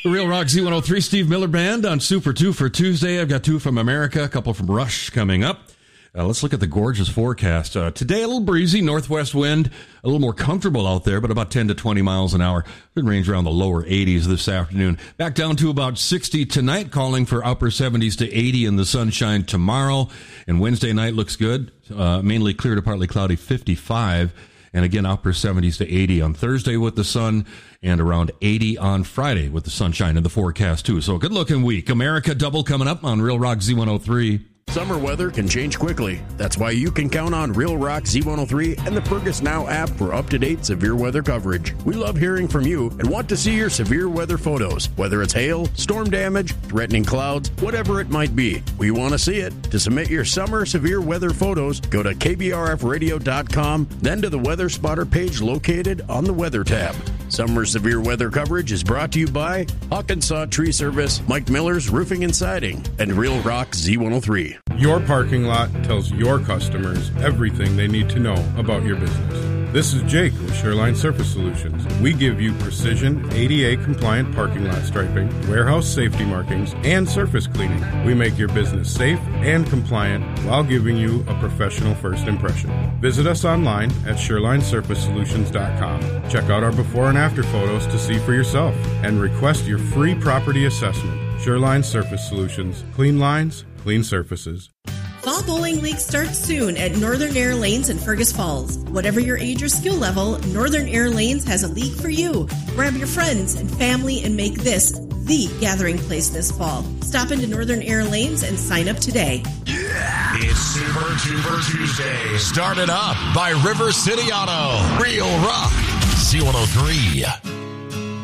The Real Rock Z103 Steve Miller Band on Super 2 for Tuesday. I've got two from America, a couple from Rush coming up. Let's look at the gorgeous forecast. Today, a little breezy, northwest wind, a little more comfortable out there, but about 10 to 20 miles an hour. Could range around the lower 80s this afternoon. Back down to about 60 tonight, calling for upper 70s to 80 in the sunshine tomorrow. And Wednesday night looks good, mainly clear to partly cloudy, 55. And again, upper 70s to 80 on Thursday with the sun, and around 80 on Friday with the sunshine in the forecast, too. So a good-looking week. America Double coming up on Real Rock Z103. Summer weather can change quickly. That's why you can count on Real Rock Z103 and the Fergus Now app for up-to-date severe weather coverage. We love hearing from you and want to see your severe weather photos, whether it's hail, storm damage, threatening clouds, whatever it might be. We want to see it. To submit your summer severe weather photos, go to kbrfradio.com, then to the Weather Spotter page located on the Weather tab. Summer severe weather coverage is brought to you by Hawkinsaw Tree Service, Mike Miller's Roofing and Siding, and Real Rock Z103. Your parking lot tells your customers everything they need to know about your business. This is Jake with Shoreline Surface Solutions. We give you precision ADA-compliant parking lot striping, warehouse safety markings, and surface cleaning. We make your business safe and compliant while giving you a professional first impression. Visit us online at ShorelineSurfaceSolutions.com. Check out our before and after photos to see for yourself, and request your free property assessment. Shoreline Surface Solutions. Clean lines, clean surfaces. Fall Bowling League starts soon at Northern Air Lanes in Fergus Falls. Whatever your age or skill level, Northern Air Lanes has a league for you. Grab your friends and family and make this the gathering place this fall. Stop into Northern Air Lanes and sign up today. Yeah! It's Super Tuesday. Started up by River City Auto. Real Rock Z103.